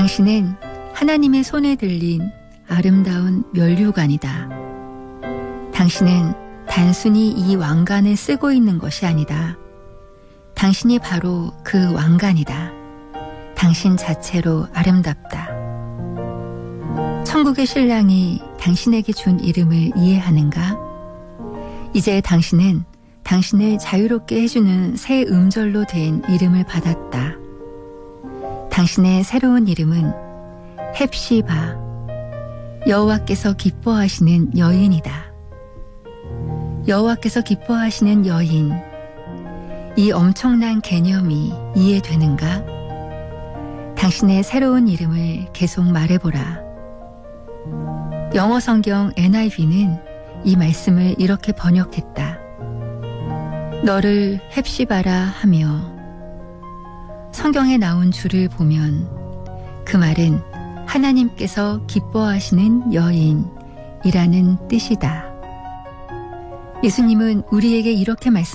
당신은 하나님의 손에 들린 아름다운 면류관이다. 당신은 단순히 이 왕관을 쓰고 있는 것이 아니다. 당신이 바로 그 왕관이다. 당신 자체로 아름답다. 천국의 신랑이 당신에게 준 이름을 이해하는가? 이제 당신은 당신을 자유롭게 해주는 새 음절로 된 이름을 받았다. 당신의 새로운 이름은 헵시바, 여호와께서 기뻐하시는 여인이다. 여호와께서 기뻐하시는 여인, 이 엄청난 개념이 이해되는가? 당신의 새로운 이름을 계속 말해보라. 영어 성경 NIV는 이 말씀을 이렇게 번역했다. 너를 헵시바라 하며. 성경에 나온 줄을 보면 그 말은 하나님께서 기뻐하시는 여인이라는 뜻이다. 예수님은 우리에게 이렇게 말씀하셨습니다.